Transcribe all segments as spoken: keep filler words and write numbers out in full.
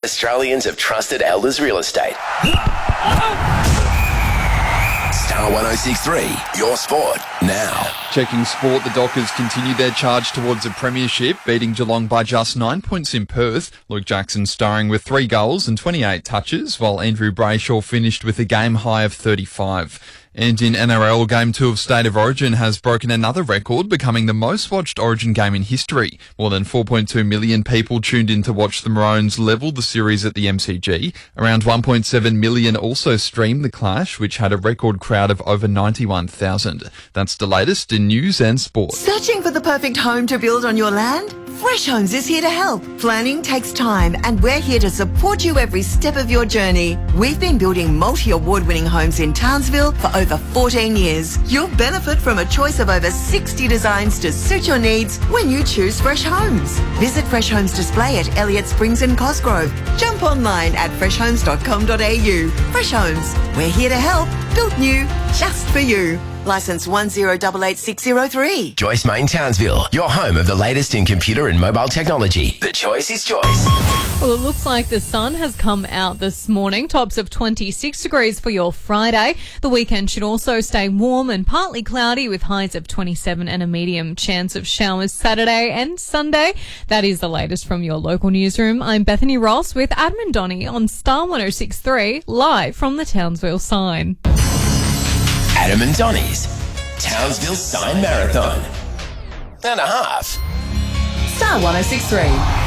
Australians have trusted Elders Real Estate. Star one oh six point three, your sport now. Checking sport, the Dockers continued their charge towards a premiership, beating Geelong by just nine points in Perth. Luke Jackson starring with three goals and twenty-eight touches, while Andrew Brayshaw finished with a game high of thirty-five. And in N R L, Game two of State of Origin has broken another record, becoming the most watched Origin game in history. More than four point two million people tuned in to watch the Maroons level the series at the M C G. Around one point seven million also streamed the clash, which had a record crowd of over ninety-one thousand. That's the latest in news and sport. Searching for the perfect home to build on your land? Fresh Homes is here to help. Planning takes time, and we're here to support you every step of your journey. We've been building multi-award-winning homes in Townsville for over fourteen years. You'll benefit from a choice of over sixty designs to suit your needs when you choose Fresh Homes. Visit Fresh Homes Display at Elliott Springs and Cosgrove. Jump online at fresh homes dot com dot a u. Fresh Homes, we're here to help. Built new, just for you. Licence one zero eight eight six zero three. Joyce Main Townsville, your home of the latest in computer and mobile technology. The choice is Joyce. Well, it looks like the sun has come out this morning. Tops of twenty-six degrees for your Friday. The weekend should also stay warm and partly cloudy with highs of twenty-seven and a medium chance of showers Saturday and Sunday. That is the latest from your local newsroom. I'm Bethany Ross with Adam and Donnie on Star one oh six point three, live from the Townsville Sign. Adam and Donnie's Townsville Sign Marathon. And a half. Star one oh six point three.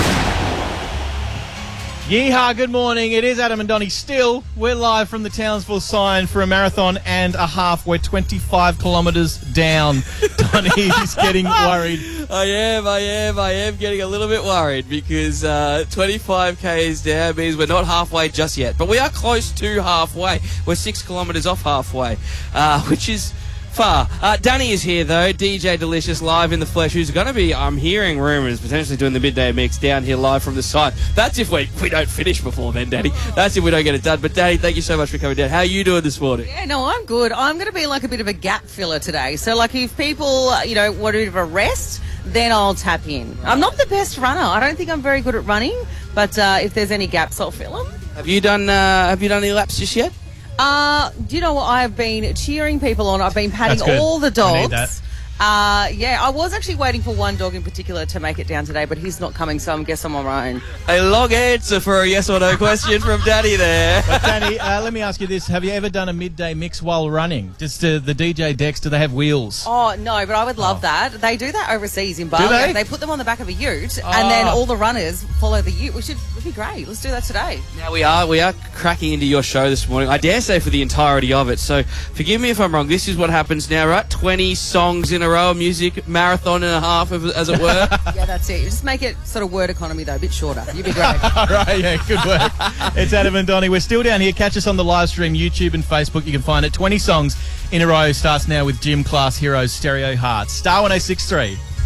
Yeehaw, good morning. It is Adam and Donnie still. We're live from the Townsville Sign for a marathon and a half. We're twenty-five kilometres down. Donnie is getting worried. I am, I am, I am getting a little bit worried because uh, twenty-five kays down means we're not halfway just yet. But we are close to halfway. We're six kilometres off halfway, uh, which is far. Uh, Danny is here, though. D J Delicious live in the flesh, who's going to be, I'm hearing rumours, potentially doing the midday mix down here live from the site. That's if we, we don't finish before then, Danny. That's if we don't get it done. But, Danny, thank you so much for coming down. How are you doing this morning? Yeah, no, I'm good. I'm going to be like a bit of a gap filler today. So, like, if people, you know, want a bit of a rest, then I'll tap in. I'm not the best runner. I don't think I'm very good at running. But uh, if there's any gaps, I'll fill them. Have you done, uh, have you done any laps just yet? Uh, do you know what? I've been cheering people on. I've been patting all the dogs. I need that. Uh, yeah, I was actually waiting for one dog in particular to make it down today, but he's not coming, so I guess I'm on my own. A long answer for a yes or no question from Danny there. But Danny, uh, let me ask you this. Have you ever done a midday mix while running? Just uh, the D J decks, do they have wheels? Oh, no, but I would love oh. that. They do that overseas in Bali. Do they? They put them on the back of a ute, oh. and then all the runners follow the ute, which would be great. Let's do that today. Now, we are we are cracking into your show this morning. I dare say for the entirety of it. So, forgive me if I'm wrong. This is what happens now, right? twenty songs in a row of music. Marathon and a half, as it were. Yeah, that's it. You just make it sort of word economy, though, a bit shorter. You'd be great. All right, yeah, good work. It's Adam and Donnie. We're still down here. Catch us on the live stream, YouTube and Facebook. You can find it. twenty songs in a row starts now with Gym Class Heroes Stereo Hearts. Star one oh six point three.